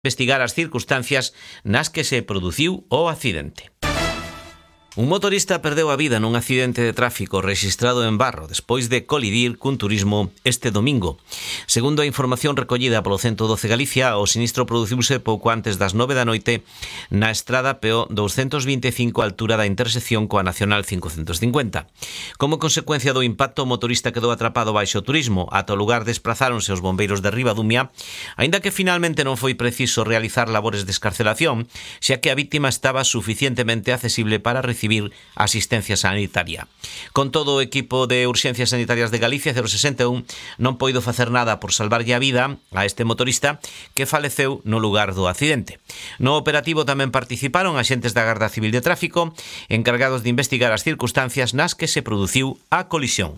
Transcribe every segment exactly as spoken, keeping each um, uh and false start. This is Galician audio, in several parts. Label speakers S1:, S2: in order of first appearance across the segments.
S1: investigar as circunstancias nas que se produciu o accidente. Un motorista perdeu a vida nun accidente de tráfico rexistrado en Barro despois de colidir cun turismo este domingo. Segundo a información recollida polo ciento doce Galicia, o sinistro produciuse pouco antes das nove da noite na estrada P O doscientos vinte e cinco a altura da intersección coa Nacional cincocentos cincuenta. Como consecuencia do impacto, o motorista quedou atrapado baixo o turismo. Ata o lugar desprazáronse os bombeiros de Ribadumia, aínda que finalmente non foi preciso realizar labores de escarcelación, xa que a vítima estaba suficientemente accesible para recibir recibir asistencia sanitaria. Con todo, o equipo de urxencias sanitarias de Galicia cero sesenta e un non poido facer nada por salvarlle a vida a este motorista que faleceu no lugar do accidente. No operativo tamén participaron axentes da Garda Civil de Tráfico encargados de investigar as circunstancias nas que se produciu a colisión.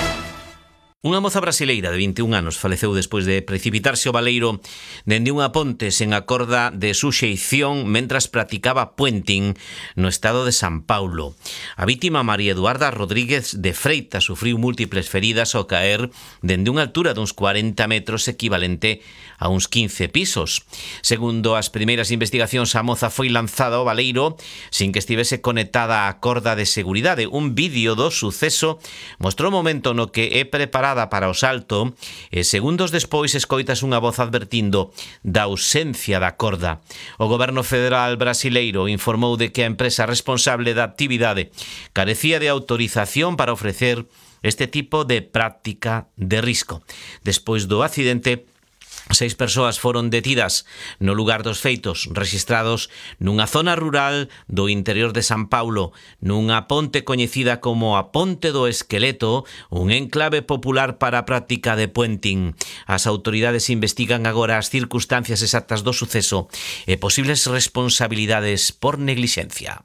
S1: Unha moza brasileira de vinte e un anos faleceu despois de precipitarse ao baleiro dende unha ponte sen a corda de suxeición mentras practicaba puenting no estado de San Paulo. A vítima, María Eduarda Rodríguez de Freitas, sufriu múltiples feridas ao caer dende unha altura duns cuarenta metros equivalente a uns quince pisos. Segundo as primeiras investigacións, a moza foi lanzada ao baleiro sin que estivese conectada á corda de seguridade. Un vídeo do suceso mostrou o momento no que é preparada para o salto e segundos despois escoitas unha voz advertindo da ausencia da corda. O goberno federal brasileiro informou de que a empresa responsable da actividade carecía de autorización para ofrecer este tipo de práctica de risco. Despois do accidente, seis persoas foron detidas no lugar dos feitos, rexistrados nunha zona rural do interior de San Paulo, nunha ponte coñecida como a Ponte do Esqueleto, un enclave popular para a práctica de puenting. As autoridades investigan agora as circunstancias exactas do suceso e posibles responsabilidades por neglixencia.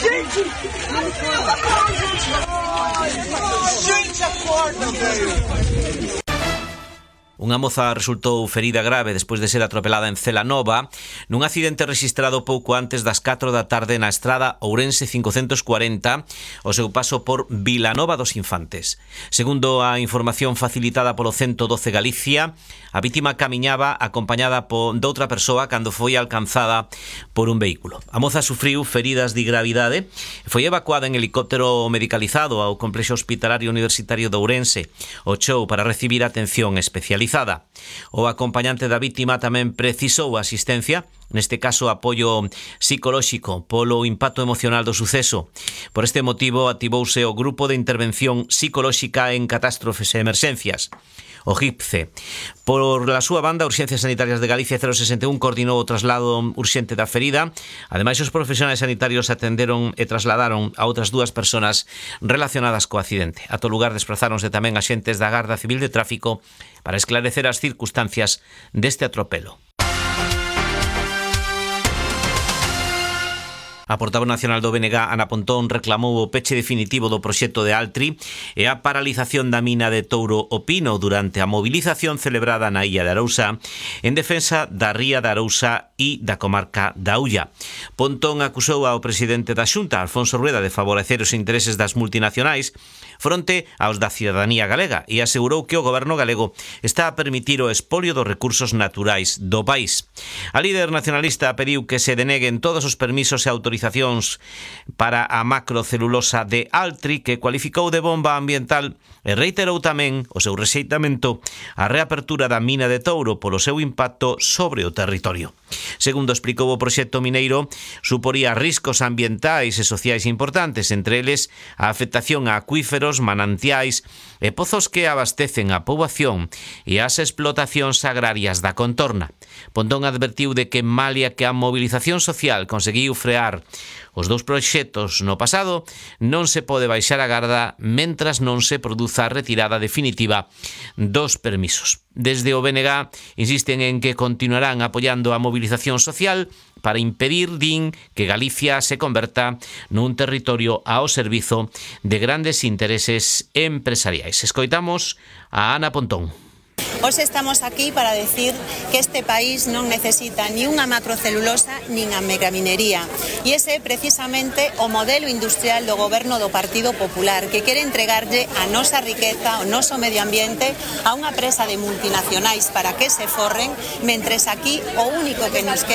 S1: Unha moza resultou ferida grave despois de ser atropelada en Celanova nun accidente rexistrado pouco antes das catro da tarde na estrada Ourense cincocentos cuarenta o seu paso por Vilanova dos Infantes. Segundo a información facilitada polo ciento doce Galicia, a vítima camiñaba acompañada por doutra persoa cando foi alcanzada por un vehículo. A moza sufriu feridas de gravidade e foi evacuada en helicóptero medicalizado ao complexo hospitalario universitario de Ourense, o Chou, para recibir atención especializada. O acompañante da vítima tamén precisou asistencia, neste caso apoio psicolóxico polo impacto emocional do suceso. Por este motivo activouse o Grupo de Intervención Psicolóxica en Catástrofes e Emerxencias, o G I P C. Por la súa banda, Urxencias Sanitarias de Galicia cero sesenta e un coordinou o traslado urxente da ferida. Ademais, os profesionais sanitarios atenderon e trasladaron a outras dúas persoas relacionadas co accidente. A todo lugar desprazáronse tamén axentes da Garda Civil de Tráfico para esclarecer as circunstancias deste atropelo. A portavoz nacional do B N G, Ana Pontón, reclamou o peche definitivo do proxecto de Altri e a paralización da mina de Touro o Pino durante a movilización celebrada na Illa de Arousa en defensa da ría de Arousa e da comarca da Ulla. Pontón acusou ao presidente da Xunta, Alfonso Rueda, de favorecer os intereses das multinacionais fronte aos da cidadanía galega e asegurou que o goberno galego está a permitir o expolio dos recursos naturais do país. A líder nacionalista pediu que se deneguen todos os permisos e autorizacións para a macrocelulosa de Altri, que cualificou de bomba ambiental, e reiterou tamén o seu rexeitamento á reapertura da mina de Touro polo seu impacto sobre o territorio. Segundo explicou, o proxecto mineiro suporía riscos ambientais e sociais importantes, entre eles a afectación a acuíferos, manantiais e pozos que abastecen a poboación e as explotacións agrarias da contorna. Pontón advertiu de que malia que a movilización social conseguiu frear os dous proxectos no pasado, non se pode baixar a garda mentras non se produza a retirada definitiva dos permisos. Desde o B N G insisten en que continuarán apoiando a movilización social para impedir, din, que Galicia se converta nun territorio ao servizo de grandes intereses empresariais. Escoitamos a Ana Pontón.
S2: Hoxe estamos aquí para decir que este país non necesita ni unha macrocelulosa nin a megaminería. E ese é precisamente o modelo industrial do goberno do Partido Popular, que quere entregarlle a nosa riqueza, o noso medio ambiente, a unha presa de multinacionais para que se forren, mentres aquí o único que nos queda